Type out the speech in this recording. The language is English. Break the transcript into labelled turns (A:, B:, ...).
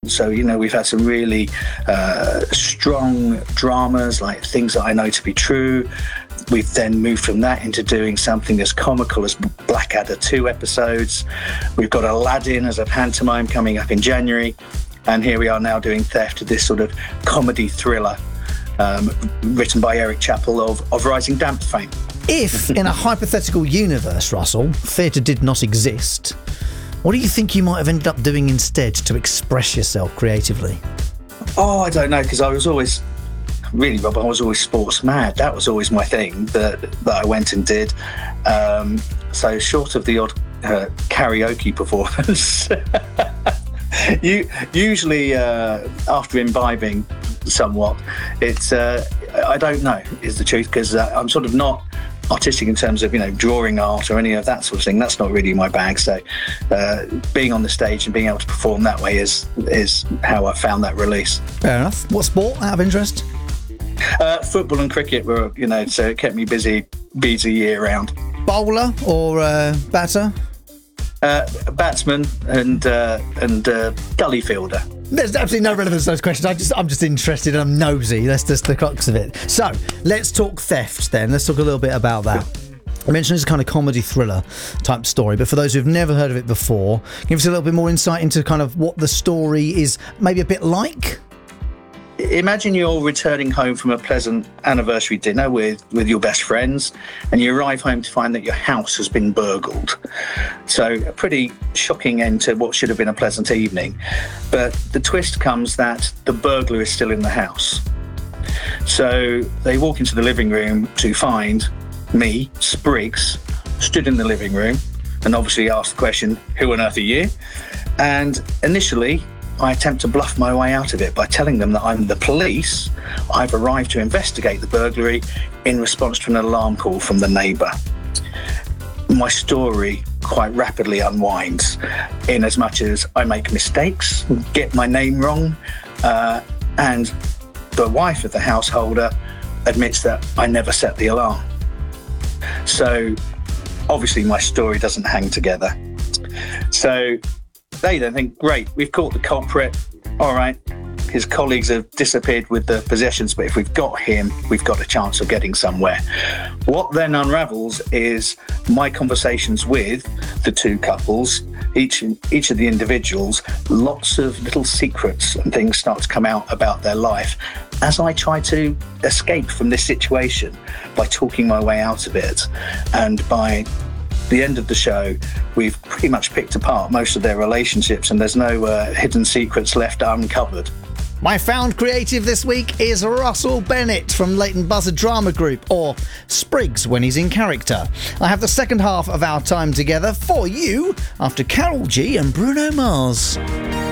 A: So, we've had some really strong dramas, like Things That I Know to Be True. We've then moved from that into doing something as comical as Blackadder 2 episodes. We've got Aladdin as a pantomime coming up in January. And here we are now doing Theft, this sort of comedy thriller written by Eric Chappell of Rising Damp fame.
B: If, in a hypothetical universe, Russell, theatre did not exist, what do you think you might have ended up doing instead to express yourself creatively?
A: Oh, I don't know, because I was always sports mad. That was always my thing that I went and did. So short of the odd karaoke performance, usually after imbibing somewhat, it's I don't know is the truth, because I'm sort of not artistic in terms of drawing art or any of that sort of thing. That's not really my bag. So being on the stage and being able to perform that way is how I found that release.
B: Fair enough. What sport out of interest?
A: Football and cricket were, so it kept me busy year round.
B: Bowler or batter?
A: Batsman and gully fielder.
B: There's absolutely no relevance to those questions. I'm just interested and I'm nosy. That's just the crux of it. So let's talk Theft then. Let's talk a little bit about that. I mentioned it's a kind of comedy thriller type story, but for those who've never heard of it before, give us a little bit more insight into kind of what the story is maybe a bit like.
A: Imagine you're returning home from a pleasant anniversary dinner with your best friends, and you arrive home to find that your house has been burgled. So a pretty shocking end to what should have been a pleasant evening. But the twist comes that the burglar is still in the house. So they walk into the living room to find me, Spriggs, stood in the living room, and obviously ask the question, who on earth are you? And initially, I attempt to bluff my way out of it by telling them that I'm the police. I've arrived to investigate the burglary in response to an alarm call from the neighbour. My story quite rapidly unwinds in as much as I make mistakes, get my name wrong, and the wife of the householder admits that I never set the alarm. So obviously my story doesn't hang together. So they then think, great, we've caught the culprit. All right, his colleagues have disappeared with the possessions, but if we've got him, we've got a chance of getting somewhere. What then unravels is my conversations with the two couples, each of the individuals. Lots of little secrets and things start to come out about their life as I try to escape from this situation by talking my way out of it. And by the end of the show, we've pretty much picked apart most of their relationships, and there's no hidden secrets left uncovered.
B: My found creative this week is Russell Bennett from Leighton Buzzard Drama Group, or Spriggs when he's in character. I have the second half of our time together for you after Carol G and Bruno Mars.